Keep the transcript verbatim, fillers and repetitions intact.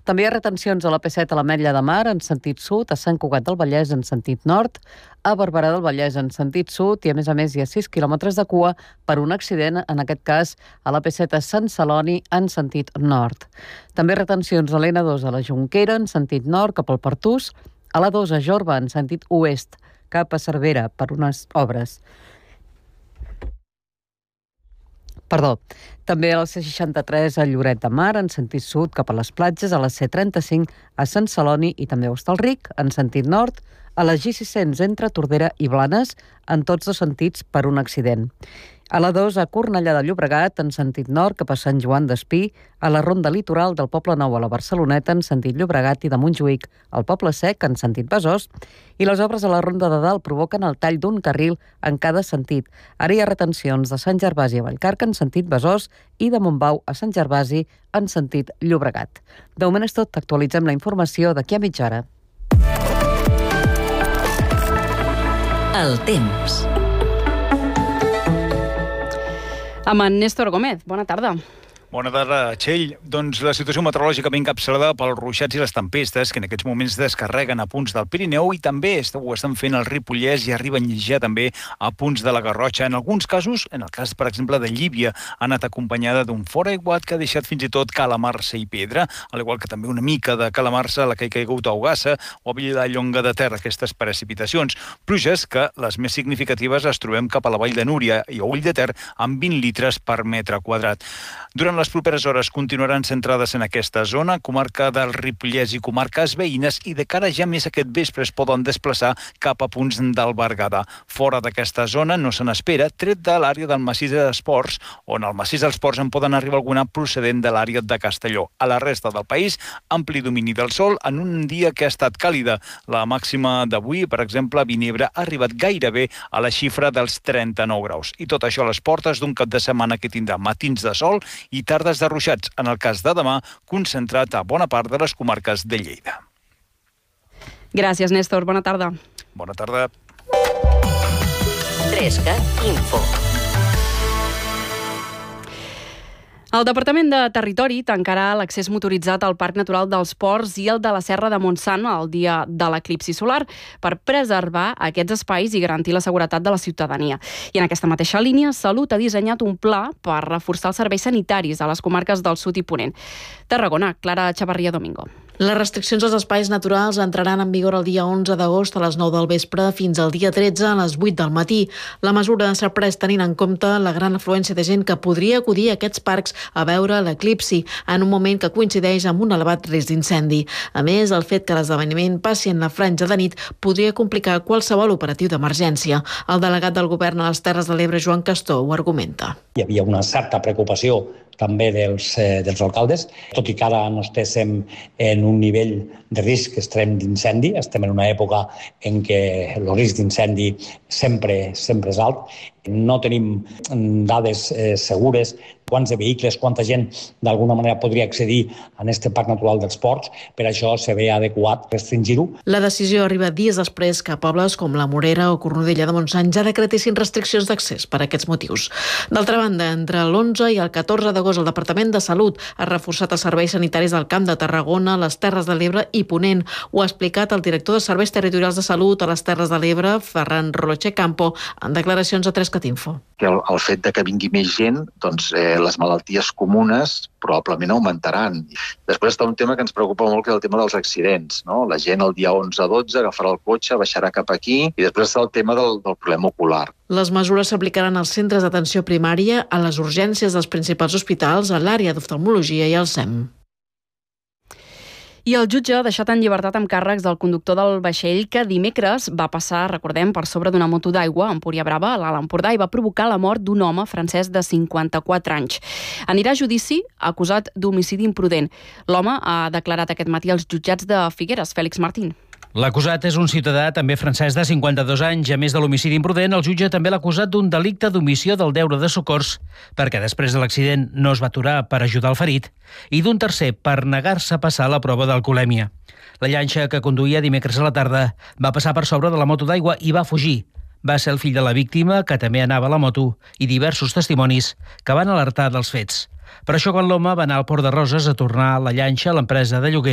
També hi ha retencions a la P set a l'Ametlla de Mar en sentit sud, a Sant Cugat del Vallès en sentit nord, a Barberà del Vallès en sentit sud i, a més a més, hi ha sis quilòmetres de cua per un accident, en aquest cas a la P set a Sant Celoni en sentit nord. També retencions a l'N dos a la Jonquera en sentit nord cap al Pertús, a la dos a Jorba en sentit oest cap a Cervera per unes obres. Perdó. També a la C seixanta-tres a Lloret de Mar, en sentit sud cap a les platges, a la C trenta-cinc a Sant Celoni i també a Hostalric, en sentit nord, a la G sis cents entre Tordera i Blanes, en tots dos sentits per un accident. A la dos a Cornellà de Llobregat, en sentit nord cap a Sant Joan d'Espí, a la ronda litoral del Poble Nou a la Barceloneta, en sentit Llobregat, i de Montjuïc al Poble Sec, en sentit Besòs, i les obres a la ronda de dalt provoquen el tall d'un carril en cada sentit. Ara hi ha retencions de Sant Gervasi a Vallcarca en sentit Besòs i de Montbau a Sant Gervasi en sentit Llobregat. De moment és tot. Actualitzem la informació d'aquí a mitja hora. El temps. Amb en Néstor Gómez. Bona tarda. Bona tarda, Txell. Doncs la situació meteorològica ben encapçalada pels ruixats i les tempestes que en aquests moments descarreguen a punts del Pirineu i també ho estan fent al Ripollès i arriben ja també a punts de la Garrotxa. En alguns casos, en el cas, per exemple, de Llívia, ha anat acompanyada d'un fort aiguat que ha deixat fins i tot calamarsa i pedra, al igual que també una mica de calamarsa a la que ha caigut a Ogassa o a Vilallonga de Ter, aquestes precipitacions. Pluges que les més significatives les trobem cap a la Vall de Núria i a Ull de Ter amb vint litres per metre quadrat. Durant les properes hores continuaran centrades en aquesta zona, comarca del Ripollès i comarques veïnes, i de cara ja més aquest vespre es poden desplaçar cap a punts del Berguedà. Fora d'aquesta zona no se n'espera, tret de l'àrea del massís d'Esports, on al massís dels Ports en poden arribar alguna procedent de l'àrea de Castelló. A la resta del país, ampli domini del sol en un dia que ha estat càlida. La màxima d'avui, per exemple, a Vinebre ha arribat gairebé a la xifra dels trenta-nou graus. I tot això a les portes d'un cap de setmana que tindrà matins de sol i tardes de ruixats, en el cas de demà, concentrat a bona part de les comarques de Lleida. Gràcies, Néstor. Bona tarda. Bona tarda. Tresca Info. El Departament de Territori tancarà l'accés motoritzat al Parc Natural dels Ports i el de la Serra de Montsant el dia de l'eclipsi solar per preservar aquests espais i garantir la seguretat de la ciutadania. I en aquesta mateixa línia, Salut ha dissenyat un pla per reforçar els serveis sanitaris a les comarques del sud i ponent. Tarragona, Clara Chavarria Domingo. Les restriccions als espais naturals entraran en vigor el dia onze d'agost a les nou del vespre fins al dia tretze a les vuit del matí. La mesura s'ha pres tenint en compte la gran afluència de gent que podria acudir a aquests parcs a veure l'eclipsi en un moment que coincideix amb un elevat risc d'incendi. A més, el fet que l'esdeveniment passi en la franja de nit podria complicar qualsevol operatiu d'emergència. El delegat del govern a les Terres de l'Ebre, Joan Castor, ho argumenta. Hi havia una certa preocupació també dels, eh, dels alcaldes, tot i que ara no estéssim en un nivell de risc extrem d'incendi, estem en una època en què el risc d'incendi sempre, sempre és alt. No tenim dades eh, segures quants de vehicles, quanta gent d'alguna manera podria accedir a aquest Parc Natural dels Ports, per això se ve adequat restringir-ho. La decisió arriba dies després que pobles com la Morera o Cornudella de Montsant ja decretessin restriccions d'accés per a aquests motius. D'altra banda, entre l'onze i el catorze d'agost el Departament de Salut ha reforçat els serveis sanitaris del Camp de Tarragona, les Terres de l'Ebre i Ponent. Ho ha explicat el director de Serveis Territorials de Salut a les Terres de l'Ebre, Ferran Roloche Campo, en declaracions a Trescat Info. El, el fet de que vingui més gent, doncs eh, les malalties comunes probablement augmentaran. Després està un tema que ens preocupa molt, que és el tema dels accidents, no? La gent el dia onze dotze agafarà el cotxe, baixarà cap aquí, i després està el tema del, del problema ocular. Les mesures s'aplicaran als centres d'atenció primària, a les urgències dels principals hospitals, a l'àrea d'oftalmologia i al S E M. I el jutge ha deixat en llibertat amb càrrecs del conductor del vaixell que dimecres va passar, recordem, per sobre d'una moto d'aigua a Empúria Brava, a l'Alt Empordà, i va provocar la mort d'un home francès de cinquanta-quatre anys. Anirà a judici acusat d'homicidi imprudent. L'home ha declarat aquest matí als jutjats de Figueres, Fèlix Martín. L'acusat és un ciutadà també francès de cinquanta-dos anys. A més de l'homicidi imprudent, el jutge també l'ha acusat d'un delicte d'omissió del deure de socors, perquè després de l'accident no es va aturar per ajudar el ferit, i d'un tercer per negar-se a passar la prova d'alcoholèmia. La llanxa que conduïa dimecres a la tarda va passar per sobre de la moto d'aigua i va fugir. Va ser el fill de la víctima, que també anava a la moto, i diversos testimonis que van alertar dels fets. Per això, quan l'home va anar al Port de Roses a tornar la llanxa a l'empresa de lloguer,